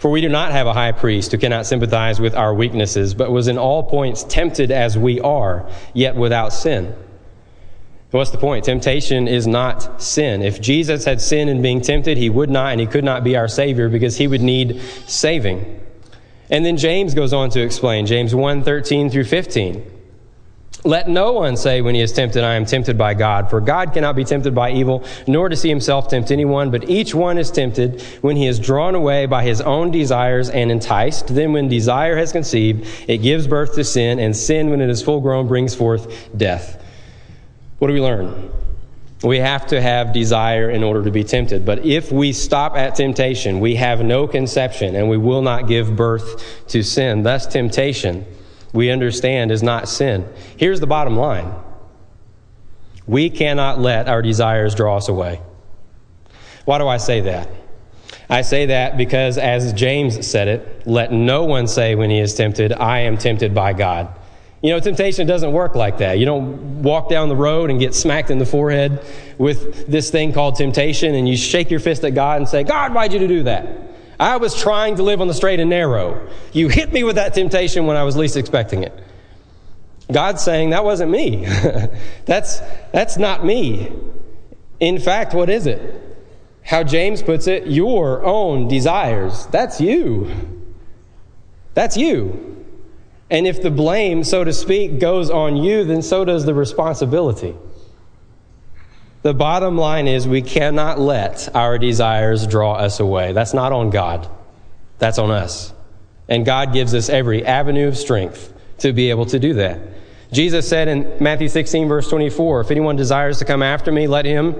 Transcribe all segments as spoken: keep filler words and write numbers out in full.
For we do not have a high priest who cannot sympathize with our weaknesses, but was in all points tempted as we are, yet without sin. What's the point? Temptation is not sin. If Jesus had sinned in being tempted, he would not and he could not be our Savior because he would need saving. And then James goes on to explain, James one, thirteen through fifteen. Let no one say when he is tempted, I am tempted by God. For God cannot be tempted by evil, nor does he himself tempt anyone. But each one is tempted when he is drawn away by his own desires and enticed. Then when desire has conceived, it gives birth to sin. And sin, when it is full grown, brings forth death. What do we learn? We have to have desire in order to be tempted. But if we stop at temptation, we have no conception and we will not give birth to sin. Thus, temptation, we understand, is not sin. Here's the bottom line. We cannot let our desires draw us away. Why do I say that? I say that because, as James said it, let no one say when he is tempted, I am tempted by God. You know, temptation doesn't work like that. You don't walk down the road and get smacked in the forehead with this thing called temptation and you shake your fist at God and say, God, why'd you do that? I was trying to live on the straight and narrow. You hit me with that temptation when I was least expecting it. God's saying, that wasn't me. that's, that's not me. In fact, what is it? How James puts it, your own desires. That's you. That's you. And if the blame, so to speak, goes on you, then so does the responsibility. The bottom line is we cannot let our desires draw us away. That's not on God. That's on us. And God gives us every avenue of strength to be able to do that. Jesus said in Matthew sixteen, verse twenty-four, if anyone desires to come after me, let him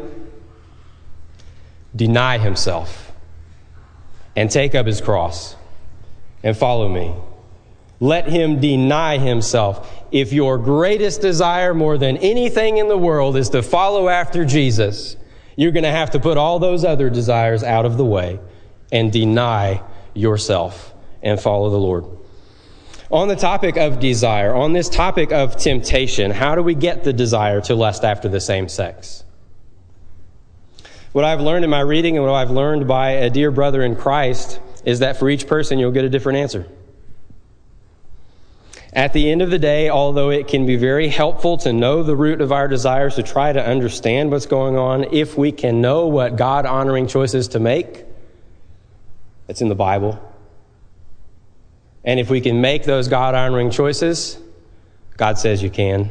deny himself and take up his cross and follow me. Let him deny himself. If your greatest desire more than anything in the world is to follow after Jesus, you're going to have to put all those other desires out of the way and deny yourself and follow the Lord. On the topic of desire, on this topic of temptation, how do we get the desire to lust after the same sex? What I've learned in my reading and what I've learned by a dear brother in Christ is that for each person you'll get a different answer. At the end of the day, although it can be very helpful to know the root of our desires, to try to understand what's going on, if we can know what God-honoring choices to make, it's in the Bible. And if we can make those God-honoring choices, God says you can,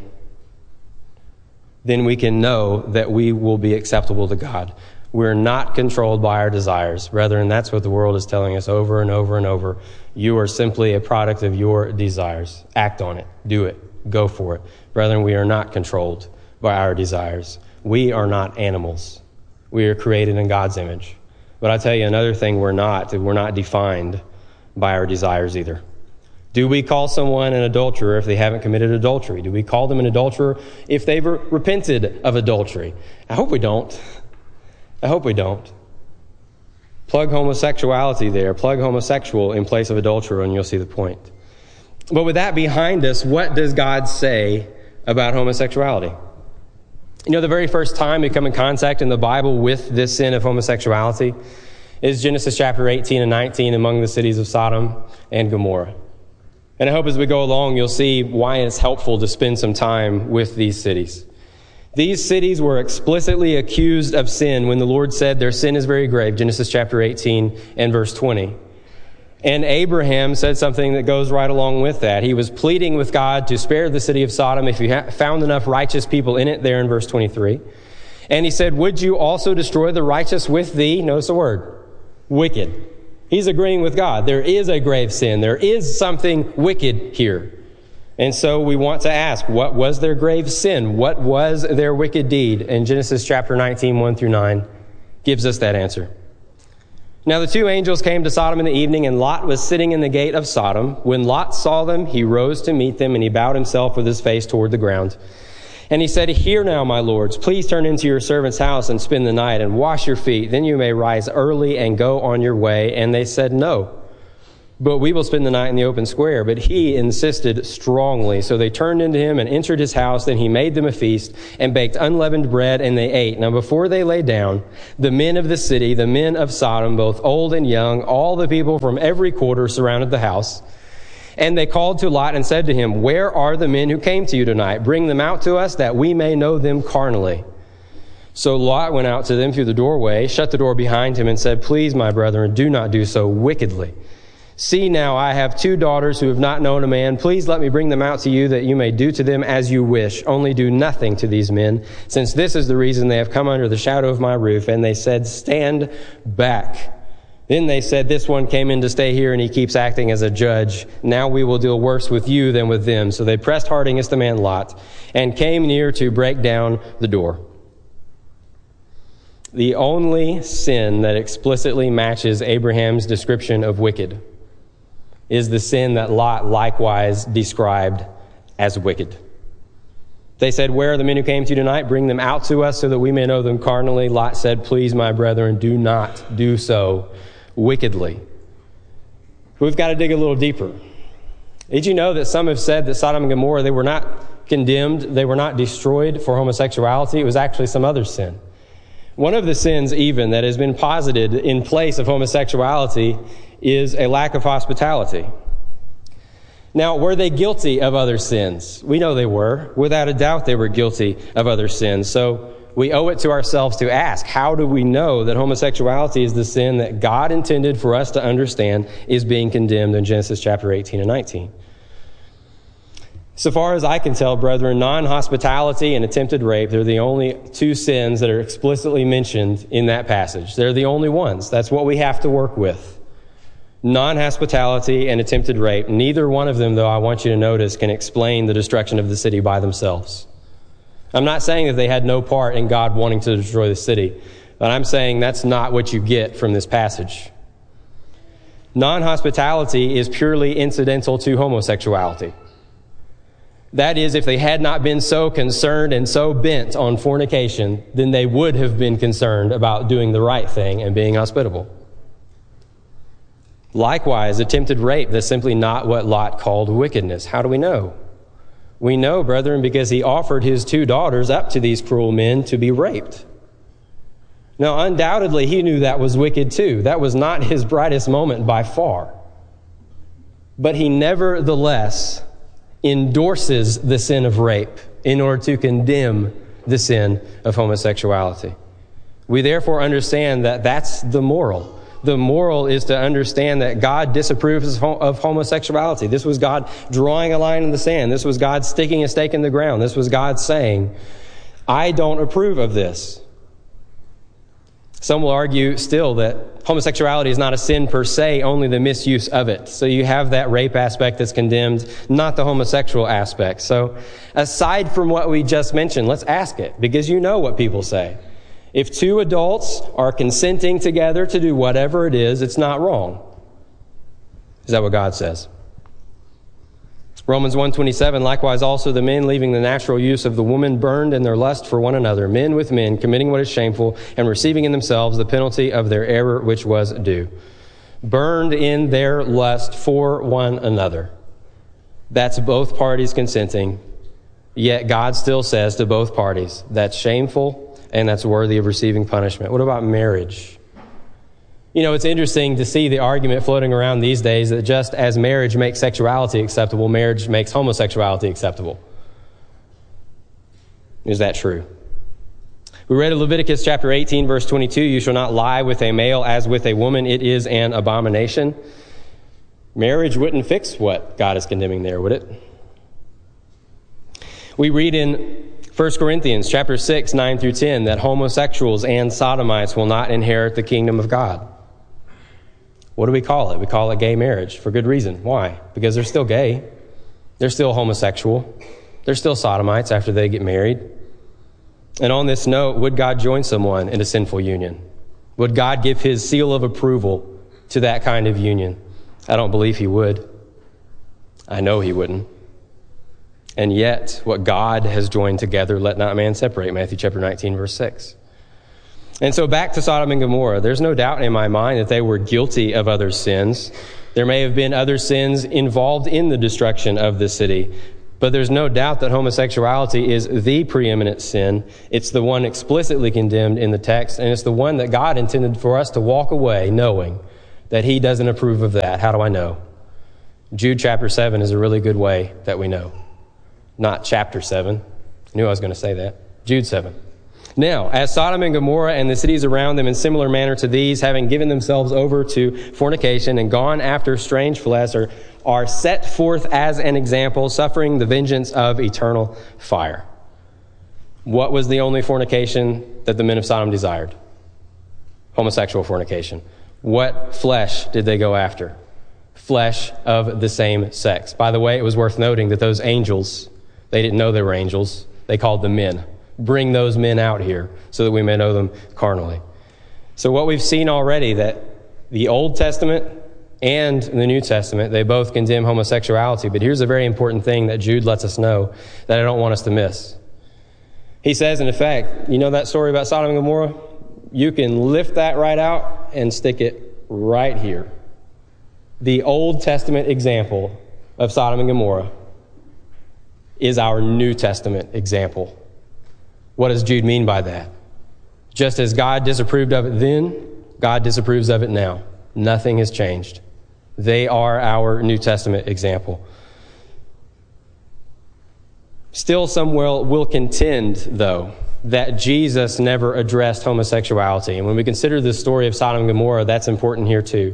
then we can know that we will be acceptable to God. We're not controlled by our desires. Brethren, that's what the world is telling us over and over and over. You are simply a product of your desires. Act on it. Do it. Go for it. Brethren, we are not controlled by our desires. We are not animals. We are created in God's image. But I tell you another thing we're not. We're not defined by our desires either. Do we call someone an adulterer if they haven't committed adultery? Do we call them an adulterer if they've repented of adultery? I hope we don't. I hope we don't. Plug homosexuality there. Plug homosexual in place of adulterer, and you'll see the point. But with that behind us, what does God say about homosexuality? You know, the very first time we come in contact in the Bible with this sin of homosexuality is Genesis chapter eighteen and nineteen among the cities of Sodom and Gomorrah. And I hope as we go along, you'll see why it's helpful to spend some time with these cities. These cities were explicitly accused of sin when the Lord said their sin is very grave, Genesis chapter eighteen and verse twenty. And Abraham said something that goes right along with that. He was pleading with God to spare the city of Sodom if he found enough righteous people in it, there in verse twenty-three. And he said, would you also destroy the righteous with thee? Notice the word, wicked. He's agreeing with God. There is a grave sin. There is something wicked here. And so we want to ask, what was their grave sin? What was their wicked deed? And Genesis chapter nineteen, one through nine gives us that answer. Now the two angels came to Sodom in the evening, and Lot was sitting in the gate of Sodom. When Lot saw them, he rose to meet them, and he bowed himself with his face toward the ground. And he said, hear now, my lords, please turn into your servant's house and spend the night and wash your feet. Then you may rise early and go on your way. And they said, no. but we will spend the night in the open square. But he insisted strongly. So they turned into him and entered his house. Then he made them a feast and baked unleavened bread, and they ate. Now before they lay down, the men of the city, the men of Sodom, both old and young, all the people from every quarter surrounded the house. And they called to Lot and said to him, "Where are the men who came to you tonight? Bring them out to us, that we may know them carnally." So Lot went out to them through the doorway, shut the door behind him, and said, "Please, my brethren, do not do so wickedly. See now, I have two daughters who have not known a man. Please let me bring them out to you, that you may do to them as you wish. Only do nothing to these men, since this is the reason they have come under the shadow of my roof." And they said, "Stand back." Then they said, "This one came in to stay here, and he keeps acting as a judge. Now we will deal worse with you than with them." So they pressed hard against the man Lot, and came near to break down the door. The only sin that explicitly matches Abraham's description of wicked is the sin that Lot likewise described as wicked. They said, "Where are the men who came to you tonight? Bring them out to us so that we may know them carnally." Lot said, "Please, my brethren, do not do so wickedly." We've got to dig a little deeper. Did you know that some have said that Sodom and Gomorrah, they were not condemned, they were not destroyed for homosexuality? It was actually some other sin. One of the sins even that has been posited in place of homosexuality is a lack of hospitality. Now, were they guilty of other sins? We know they were. Without a doubt, they were guilty of other sins. So we owe it to ourselves to ask, how do we know that homosexuality is the sin that God intended for us to understand is being condemned in Genesis chapter eighteen and nineteen? So far as I can tell, brethren, non-hospitality and attempted rape, they're the only two sins that are explicitly mentioned in that passage. They're the only ones. That's what we have to work with. Non-hospitality and attempted rape. Neither one of them, though, I want you to notice, can explain the destruction of the city by themselves. I'm not saying that they had no part in God wanting to destroy the city, but I'm saying that's not what you get from this passage. Non-hospitality is purely incidental to homosexuality. That is, if they had not been so concerned and so bent on fornication, then they would have been concerned about doing the right thing and being hospitable. Likewise, attempted rape, that's simply not what Lot called wickedness. How do we know? We know, brethren, because he offered his two daughters up to these cruel men to be raped. Now, undoubtedly, he knew that was wicked too. That was not his brightest moment by far. But he nevertheless endorses the sin of rape in order to condemn the sin of homosexuality. We therefore understand that that's the moral. The moral is to understand that God disapproves of homosexuality. This was God drawing a line in the sand. This was God sticking a stake in the ground. This was God saying, "I don't approve of this." Some will argue still that homosexuality is not a sin per se, only the misuse of it. So you have that rape aspect that's condemned, not the homosexual aspect. So aside from what we just mentioned, let's ask it, because you know what people say. If two adults are consenting together to do whatever it is, it's not wrong. Is that what God says? Romans one twenty-seven, likewise also the men leaving the natural use of the woman burned in their lust for one another, men with men, committing what is shameful and receiving in themselves the penalty of their error which was due. Burned in their lust for one another. That's both parties consenting, yet God still says to both parties, that's shameful and that's worthy of receiving punishment. What about marriage? You know, it's interesting to see the argument floating around these days that just as marriage makes sexuality acceptable, marriage makes homosexuality acceptable. Is that true? We read in Leviticus chapter eighteen, verse twenty-two, "You shall not lie with a male as with a woman. It is an abomination." Marriage wouldn't fix what God is condemning there, would it? We read in First Corinthians chapter six, nine through ten, that homosexuals and sodomites will not inherit the kingdom of God. What do we call it? We call it gay marriage for good reason. Why? Because they're still gay. They're still homosexual. They're still sodomites after they get married. And on this note, would God join someone in a sinful union? Would God give his seal of approval to that kind of union? I don't believe he would. I know he wouldn't. And yet, what God has joined together, let not man separate, Matthew chapter nineteen, verse six. And so back to Sodom and Gomorrah, there's no doubt in my mind that they were guilty of other sins. There may have been other sins involved in the destruction of the city, but there's no doubt that homosexuality is the preeminent sin. It's the one explicitly condemned in the text, and it's the one that God intended for us to walk away knowing that he doesn't approve of that. How do I know? Jude chapter seven is a really good way that we know. Not chapter seven. I knew I was going to say that. Jude seven. Now, as Sodom and Gomorrah and the cities around them in similar manner to these, having given themselves over to fornication and gone after strange flesh, are, are set forth as an example, suffering the vengeance of eternal fire. What was the only fornication that the men of Sodom desired? Homosexual fornication. What flesh did they go after? Flesh of the same sex. By the way, it was worth noting that those angels, they didn't know they were angels. They called them men. Bring those men out here so that we may know them carnally. So what we've seen already, that the Old Testament and the New Testament, they both condemn homosexuality. But here's a very important thing that Jude lets us know that I don't want us to miss. He says, in effect, you know that story about Sodom and Gomorrah? You can lift that right out and stick it right here. The Old Testament example of Sodom and Gomorrah is our New Testament example. What does Jude mean by that? Just as God disapproved of it then, God disapproves of it now. Nothing has changed. They are our New Testament example. Still, some will, will contend, though, that Jesus never addressed homosexuality. And when we consider the story of Sodom and Gomorrah, that's important here too.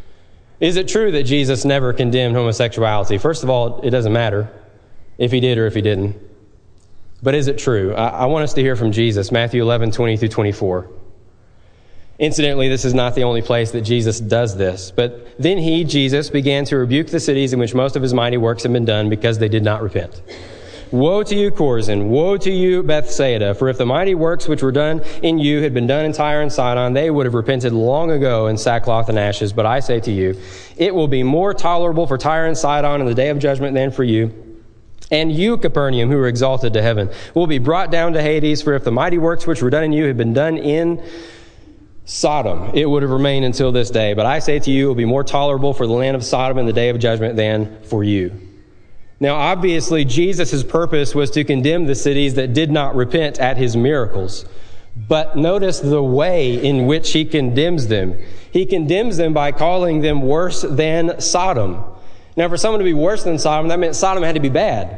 Is it true that Jesus never condemned homosexuality? First of all, it doesn't matter if he did or if he didn't. But is it true? I, I want us to hear from Jesus, Matthew eleven, twenty through twenty-four. Incidentally, this is not the only place that Jesus does this. But then he, Jesus, began to rebuke the cities in which most of his mighty works had been done because they did not repent. Woe to you, Chorazin! Woe to you, Bethsaida! For if the mighty works which were done in you had been done in Tyre and Sidon, they would have repented long ago in sackcloth and ashes. But I say to you, it will be more tolerable for Tyre and Sidon in the day of judgment than for you. And you, Capernaum, who are exalted to heaven, will be brought down to Hades. For if the mighty works which were done in you had been done in Sodom, it would have remained until this day. But I say to you, it will be more tolerable for the land of Sodom in the day of judgment than for you. Now, obviously, Jesus' purpose was to condemn the cities that did not repent at his miracles. But notice the way in which he condemns them. He condemns them by calling them worse than Sodom. Now, for someone to be worse than Sodom, that meant Sodom had to be bad.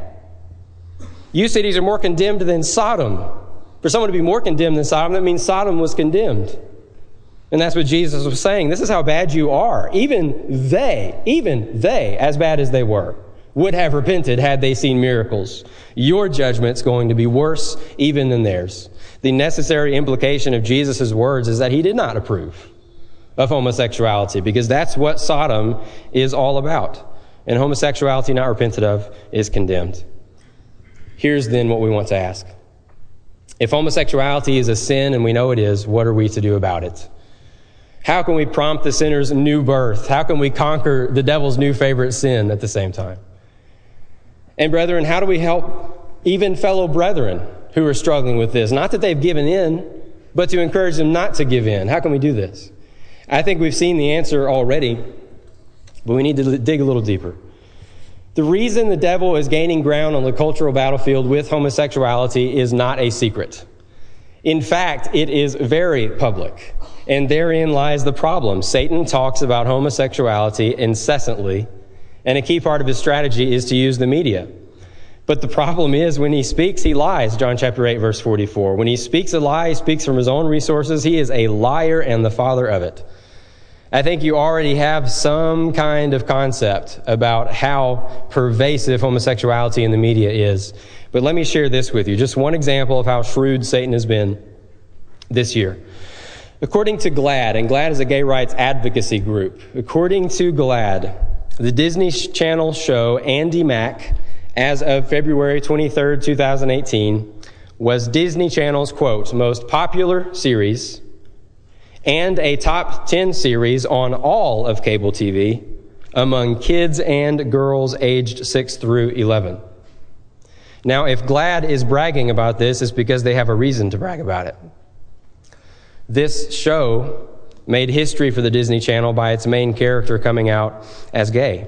You cities are more condemned than Sodom. For someone to be more condemned than Sodom, that means Sodom was condemned. And that's what Jesus was saying. This is how bad you are. Even they, even they, as bad as they were, would have repented had they seen miracles. Your judgment's going to be worse even than theirs. The necessary implication of Jesus' words is that he did not approve of homosexuality, because that's what Sodom is all about. And homosexuality not repented of is condemned. Here's then what we want to ask. If homosexuality is a sin, and we know it is, what are we to do about it? How can we prompt the sinner's new birth? How can we conquer the devil's new favorite sin at the same time? And brethren, how do we help even fellow brethren who are struggling with this? Not that they've given in, but to encourage them not to give in. How can we do this? I think we've seen the answer already, but we need to dig a little deeper. The reason the devil is gaining ground on the cultural battlefield with homosexuality is not a secret. In fact, it is very public, and therein lies the problem. Satan talks about homosexuality incessantly, and a key part of his strategy is to use the media. But the problem is, when he speaks, he lies. John chapter eight, verse forty-four. When he speaks a lie, he speaks from his own resources. He is a liar and the father of it. I think you already have some kind of concept about how pervasive homosexuality in the media is. But let me share this with you. Just one example of how shrewd Satan has been this year. According to GLAAD, and GLAAD is a gay rights advocacy group. According to GLAAD, the Disney Channel show Andy Mack, as of February twenty-third, twenty eighteen, was Disney Channel's, quote, most popular series and a top ten series on all of cable T V among kids and girls aged six through eleven. Now, if GLAAD is bragging about this, it's because they have a reason to brag about it. This show made history for the Disney Channel by its main character coming out as gay.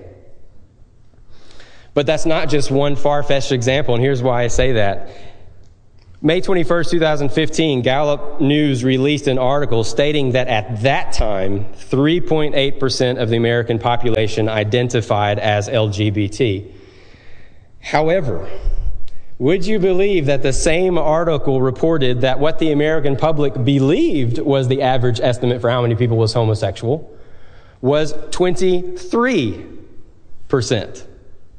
But that's not just one far-fetched example, and here's why I say that. May twenty-first, twenty fifteen, Gallup News released an article stating that at that time, three point eight percent of the American population identified as L G B T. However, would you believe that the same article reported that what the American public believed was the average estimate for how many people was homosexual was twenty-three percent?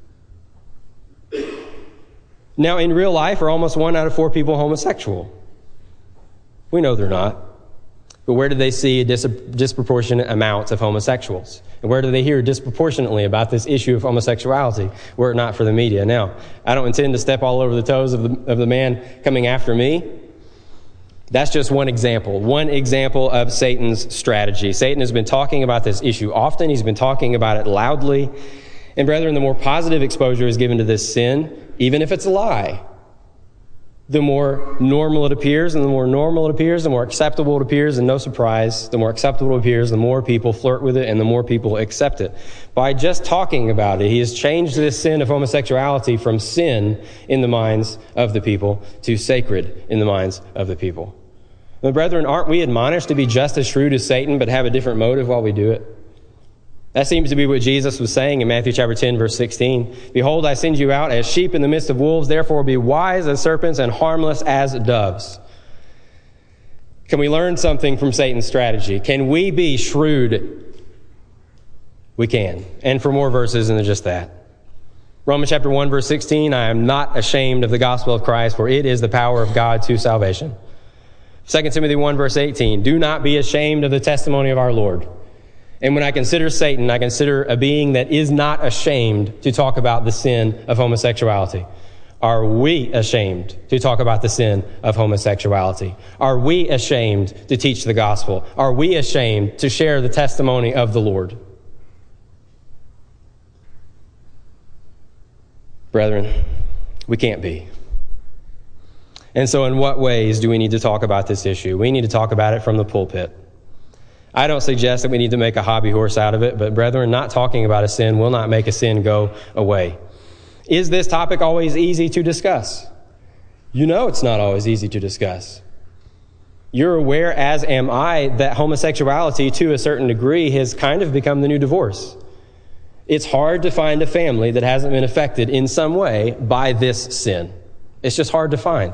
Now, in real life, are almost one out of four people homosexual? We know they're not. But where do they see a dis- disproportionate amount of homosexuals? And where do they hear disproportionately about this issue of homosexuality, were it not for the media? Now, I don't intend to step all over the toes of the, of the man coming after me. That's just one example, one example of Satan's strategy. Satan has been talking about this issue often. He's been talking about it loudly. And brethren, the more positive exposure is given to this sin, even if it's a lie, the more normal it appears, and the more normal it appears, the more acceptable it appears, and no surprise, the more acceptable it appears, the more people flirt with it, and the more people accept it. By just talking about it, he has changed this sin of homosexuality from sin in the minds of the people to sacred in the minds of the people. But brethren, aren't we admonished to be just as shrewd as Satan, but have a different motive while we do it? That seems to be what Jesus was saying in Matthew chapter ten, verse sixteen. Behold, I send you out as sheep in the midst of wolves. Therefore be wise as serpents and harmless as doves. Can we learn something from Satan's strategy? Can we be shrewd? We can. And for more verses than just that. Romans chapter one, verse sixteen, I am not ashamed of the gospel of Christ, for it is the power of God to salvation. Second Timothy one, verse eighteen, do not be ashamed of the testimony of our Lord. And when I consider Satan, I consider a being that is not ashamed to talk about the sin of homosexuality. Are we ashamed to talk about the sin of homosexuality? Are we ashamed to teach the gospel? Are we ashamed to share the testimony of the Lord? Brethren, we can't be. And so in what ways do we need to talk about this issue? We need to talk about it from the pulpit. I don't suggest that we need to make a hobby horse out of it, but brethren, not talking about a sin will not make a sin go away. Is this topic always easy to discuss? You know it's not always easy to discuss. You're aware, as am I, that homosexuality to a certain degree has kind of become the new divorce. It's hard to find a family that hasn't been affected in some way by this sin. It's just hard to find.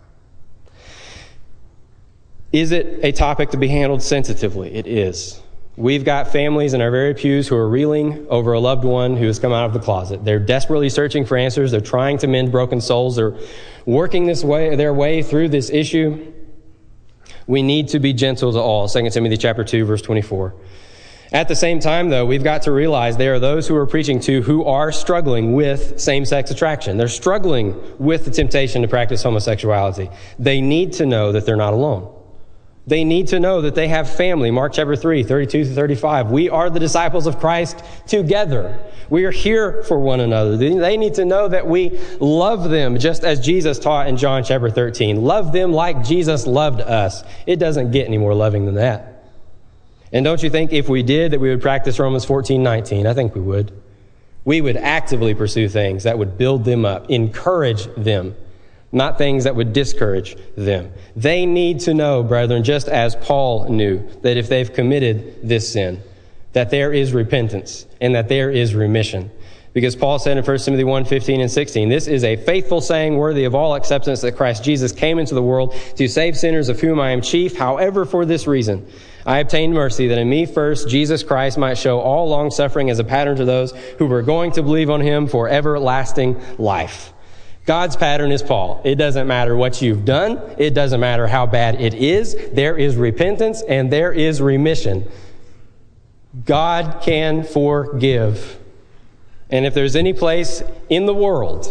Is it a topic to be handled sensitively? It is. We've got families in our very pews who are reeling over a loved one who has come out of the closet. They're desperately searching for answers. They're trying to mend broken souls. They're working this way, their way through this issue. We need to be gentle to all. Second Timothy chapter two, verse twenty-four. At the same time, though, we've got to realize there are those who are preaching to who are struggling with same-sex attraction. They're struggling with the temptation to practice homosexuality. They need to know that they're not alone. They need to know that they have family. Mark chapter three, thirty-two to thirty-five. We are the disciples of Christ together. We are here for one another. They need to know that we love them just as Jesus taught in John chapter thirteen. Love them like Jesus loved us. It doesn't get any more loving than that. And don't you think if we did that we would practice Romans fourteen nineteen? I think we would. We would actively pursue things that would build them up, encourage them, not things that would discourage them. They need to know, brethren, just as Paul knew, that if they've committed this sin, that there is repentance and that there is remission. Because Paul said in First Timothy one, fifteen and sixteen, this is a faithful saying worthy of all acceptance that Christ Jesus came into the world to save sinners, of whom I am chief. However, for this reason, I obtained mercy that in me first Jesus Christ might show all long suffering as a pattern to those who were going to believe on him for everlasting life. God's pattern is Paul. It doesn't matter what you've done. It doesn't matter how bad it is. There is repentance and there is remission. God can forgive. And if there's any place in the world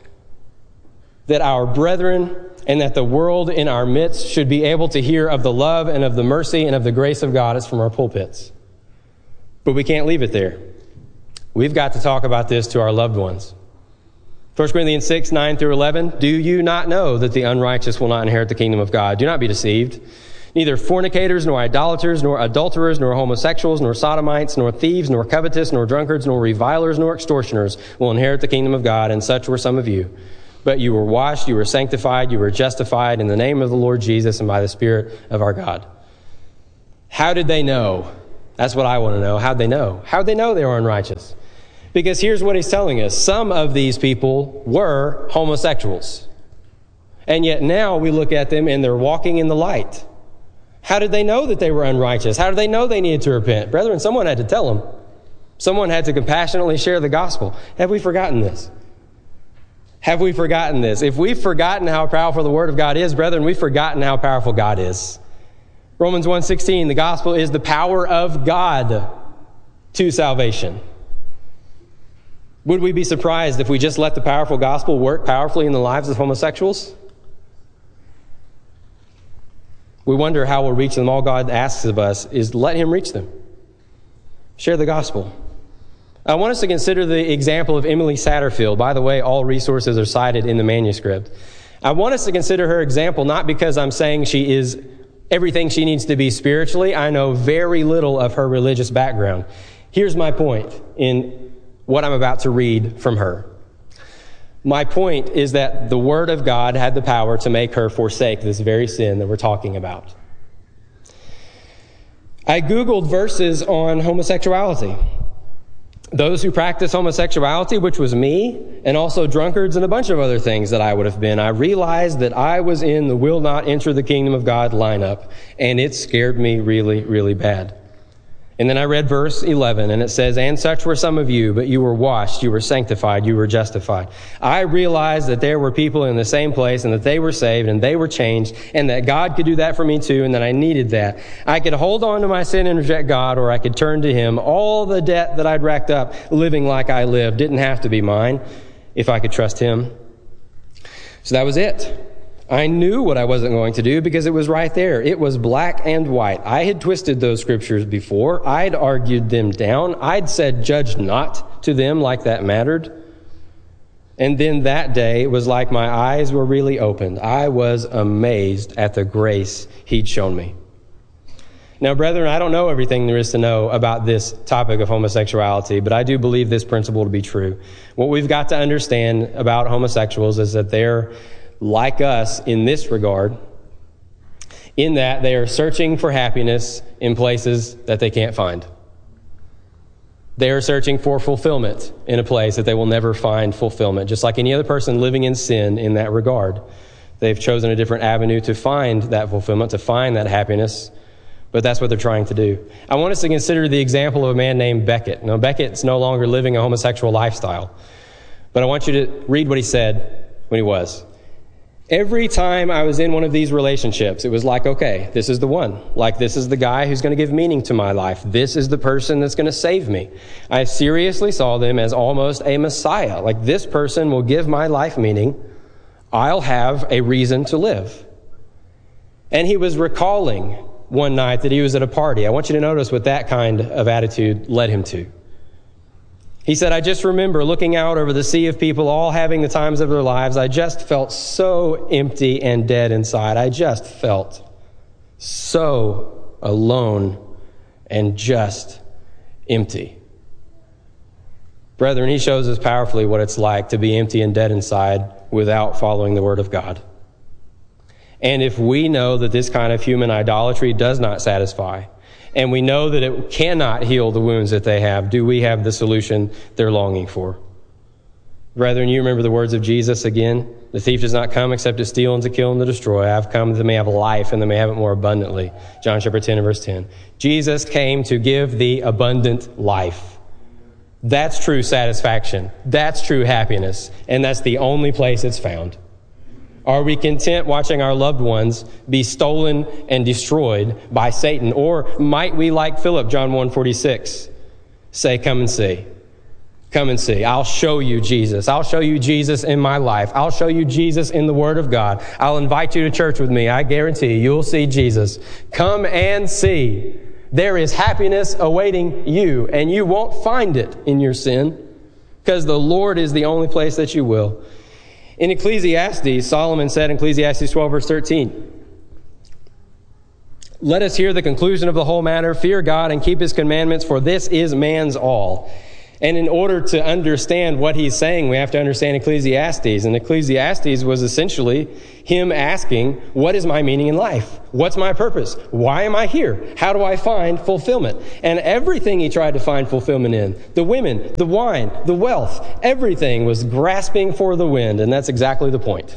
that our brethren and that the world in our midst should be able to hear of the love and of the mercy and of the grace of God, it's from our pulpits. But we can't leave it there. We've got to talk about this to our loved ones. First Corinthians six, nine through eleven, do you not know that the unrighteous will not inherit the kingdom of God? Do not be deceived. Neither fornicators, nor idolaters, nor adulterers, nor homosexuals, nor sodomites, nor thieves, nor covetous, nor drunkards, nor revilers, nor extortioners will inherit the kingdom of God, and such were some of you. But you were washed, you were sanctified, you were justified in the name of the Lord Jesus and by the Spirit of our God. How did they know? That's what I want to know. How'd they know? How'd they know they were unrighteous? Because here's what he's telling us. Some of these people were homosexuals. And yet now we look at them and they're walking in the light. How did they know that they were unrighteous? How did they know they needed to repent? Brethren, someone had to tell them. Someone had to compassionately share the gospel. Have we forgotten this? Have we forgotten this? If we've forgotten how powerful the Word of God is, brethren, we've forgotten how powerful God is. Romans one sixteen, the gospel is the power of God to salvation. Would we be surprised if we just let the powerful gospel work powerfully in the lives of homosexuals? We wonder how we'll reach them. All God asks of us is let him reach them. Share the gospel. I want us to consider the example of Emily Satterfield. By the way, all resources are cited in the manuscript. I want us to consider her example not because I'm saying she is everything she needs to be spiritually. I know very little of her religious background. Here's my point in what I'm about to read from her. My point is that the Word of God had the power to make her forsake this very sin that we're talking about. I Googled verses on homosexuality. Those who practice homosexuality, which was me, and also drunkards and a bunch of other things that I would have been. I realized that I was in the will not enter the kingdom of God lineup, and it scared me really, really bad. And then I read verse eleven, and it says, and such were some of you, but you were washed, you were sanctified, you were justified. I realized that there were people in the same place, and that they were saved, and they were changed, and that God could do that for me too, and that I needed that. I could hold on to my sin and reject God, or I could turn to him. All the debt that I'd racked up living like I lived didn't have to be mine if I could trust him. So that was it. I knew what I wasn't going to do because it was right there. It was black and white. I had twisted those scriptures before. I'd argued them down. I'd said, judge not to them like that mattered. And then that day, it was like my eyes were really opened. I was amazed at the grace he'd shown me. Now, brethren, I don't know everything there is to know about this topic of homosexuality, but I do believe this principle to be true. What we've got to understand about homosexuals is that they're like us in this regard, in that they are searching for happiness in places that they can't find. They are searching for fulfillment in a place that they will never find fulfillment, just like any other person living in sin in that regard. They've chosen a different avenue to find that fulfillment, to find that happiness, but that's what they're trying to do. I want us to consider the example of a man named Beckett. Now, Beckett's no longer living a homosexual lifestyle, but I want you to read what he said when he was. Every time I was in one of these relationships, it was like, okay, this is the one. Like, this is the guy who's going to give meaning to my life. This is the person that's going to save me. I seriously saw them as almost a Messiah. Like, this person will give my life meaning. I'll have a reason to live. And he was recalling one night that he was at a party. I want you to notice what that kind of attitude led him to. He said, I just remember looking out over the sea of people all having the times of their lives. I just felt so empty and dead inside. I just felt so alone and just empty. Brethren, he shows us powerfully what it's like to be empty and dead inside without following the Word of God. And if we know that this kind of human idolatry does not satisfy, and we know that it cannot heal the wounds that they have, do we have the solution they're longing for? Brethren, you remember the words of Jesus again? The thief does not come except to steal and to kill and to destroy. I've come that they may have life and they may have it more abundantly. John chapter ten and verse ten. Jesus came to give the abundant life. That's true satisfaction. That's true happiness. And that's the only place it's found. Are we content watching our loved ones be stolen and destroyed by Satan? Or might we, like Philip, John one forty-six, say, come and see. Come and see. I'll show you Jesus. I'll show you Jesus in my life. I'll show you Jesus in the Word of God. I'll invite you to church with me. I guarantee you, you'll see Jesus. Come and see. There is happiness awaiting you, and you won't find it in your sin because the Lord is the only place that you will. In Ecclesiastes, Solomon said in Ecclesiastes twelve, verse thirteen, Let us hear the conclusion of the whole matter. Fear God and keep his commandments, for this is man's all. And in order to understand what he's saying, we have to understand Ecclesiastes. And Ecclesiastes was essentially him asking, what is my meaning in life? What's my purpose? Why am I here? How do I find fulfillment? And everything he tried to find fulfillment in, the women, the wine, the wealth, everything was grasping for the wind. And that's exactly the point.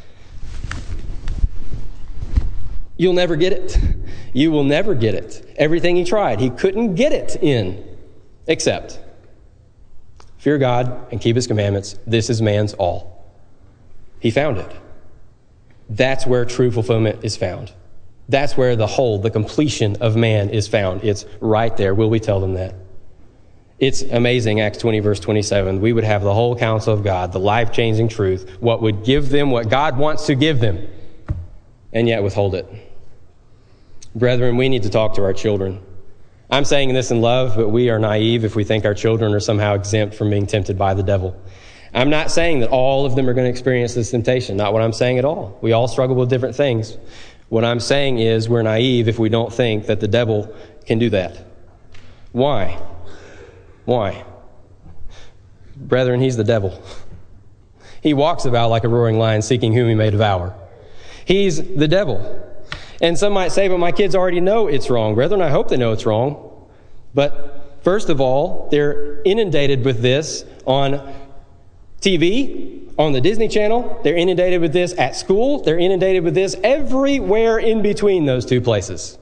You'll never get it. You will never get it. Everything he tried, he couldn't get it in, except fear God and keep his commandments. This is man's all. He found it. That's where true fulfillment is found. That's where the whole, the completion of man is found. It's right there. Will we tell them that? It's amazing, Acts twenty, verse twenty-seven. We would have the whole counsel of God, the life-changing truth, what would give them what God wants to give them, and yet withhold it. Brethren, we need to talk to our children. I'm saying this in love, but we are naive if we think our children are somehow exempt from being tempted by the devil. I'm not saying that all of them are going to experience this temptation. Not what I'm saying at all. We all struggle with different things. What I'm saying is we're naive if we don't think that the devil can do that. Why? Why? Brethren, he's the devil. He walks about like a roaring lion seeking whom he may devour. He's the devil. And some might say, but my kids already know it's wrong. Brethren, I hope they know it's wrong. But first of all, they're inundated with this on T V, on the Disney Channel. They're inundated with this at school. They're inundated with this everywhere in between those two places.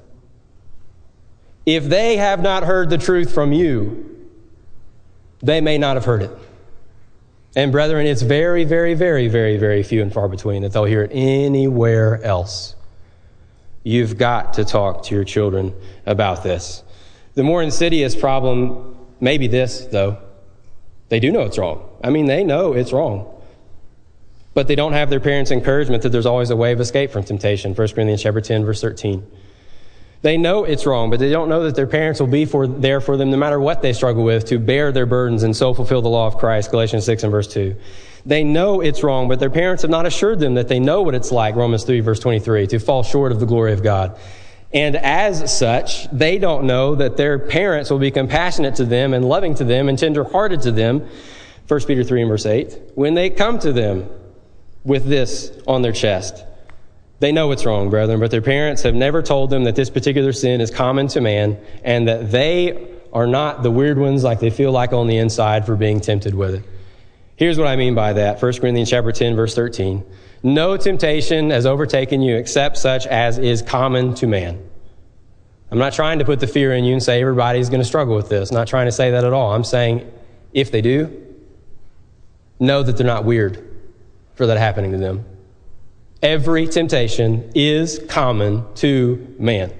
If they have not heard the truth from you, they may not have heard it. And brethren, it's very, very, very, very, very few and far between that they'll hear it anywhere else. You've got to talk to your children about this. The more insidious problem may be this, though. They do know it's wrong. I mean, they know it's wrong. But they don't have their parents' encouragement that there's always a way of escape from temptation. First Corinthians chapter ten, verse thirteen. They know it's wrong, but they don't know that their parents will be for, there for them no matter what they struggle with to bear their burdens and so fulfill the law of Christ. Galatians six and verse two. They know it's wrong, but their parents have not assured them that they know what it's like, Romans three, verse twenty-three, to fall short of the glory of God. And as such, they don't know that their parents will be compassionate to them and loving to them and tender-hearted to them, First Peter three and verse eight, when they come to them with this on their chest. They know it's wrong, brethren, but their parents have never told them that this particular sin is common to man and that they are not the weird ones like they feel like on the inside for being tempted with it. Here's what I mean by that. First Corinthians chapter ten, verse thirteen. No temptation has overtaken you except such as is common to man. I'm not trying to put the fear in you and say everybody's going to struggle with this. I'm not trying to say that at all. I'm saying if they do, know that they're not weird for that happening to them. Every temptation is common to man.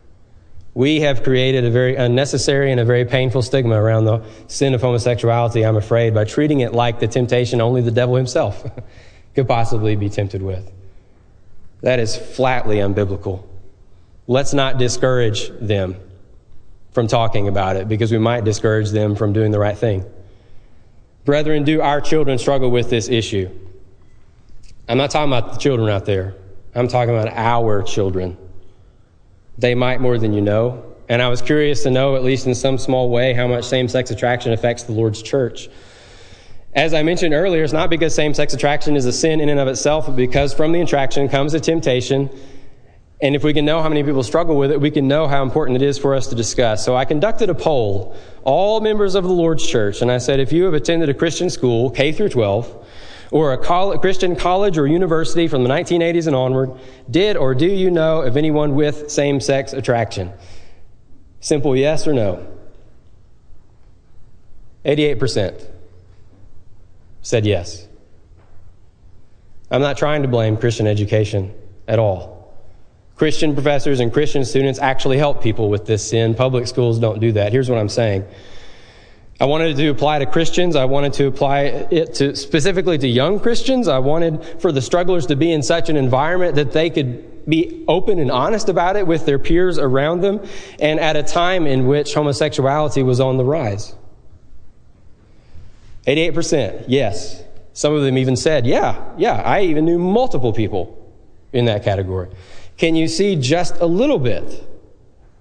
We have created a very unnecessary and a very painful stigma around the sin of homosexuality, I'm afraid, by treating it like the temptation only the devil himself could possibly be tempted with. That is flatly unbiblical. Let's not discourage them from talking about it because we might discourage them from doing the right thing. Brethren, do our children struggle with this issue? I'm not talking about the children out there. I'm talking about our children. They might more than you know. And I was curious to know, at least in some small way, how much same-sex attraction affects the Lord's church. As I mentioned earlier, it's not because same-sex attraction is a sin in and of itself, but because from the attraction comes a temptation. And if we can know how many people struggle with it, we can know how important it is for us to discuss. So I conducted a poll, all members of the Lord's church, and I said, if you have attended a Christian school, K through twelve, or a college, Christian college or university from the nineteen eighties and onward, did or do you know of anyone with same-sex attraction? Simple yes or no. eighty-eight percent said yes. I'm not trying to blame Christian education at all. Christian professors and Christian students actually help people with this sin. Public schools don't do that. Here's what I'm saying. I wanted to apply to Christians. I wanted to apply it to specifically to young Christians. I wanted for the strugglers to be in such an environment that they could be open and honest about it with their peers around them, and at a time in which homosexuality was on the rise. eighty-eight percent, yes. Some of them even said, yeah, yeah, I even knew multiple people in that category. Can you see just a little bit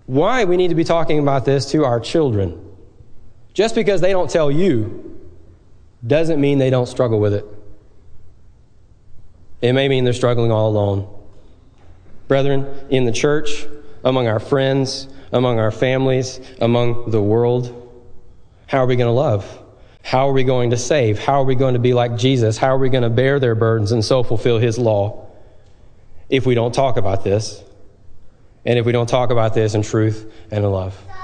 Why we need to be talking about this to our children. Just because they don't tell you doesn't mean they don't struggle with it. It may mean they're struggling all alone. Brethren, in the church, among our friends, among our families, among the world, how are we going to love? How are we going to save? How are we going to be like Jesus? How are we going to bear their burdens and so fulfill his law if we don't talk about this? And if we don't talk about this in truth and in love?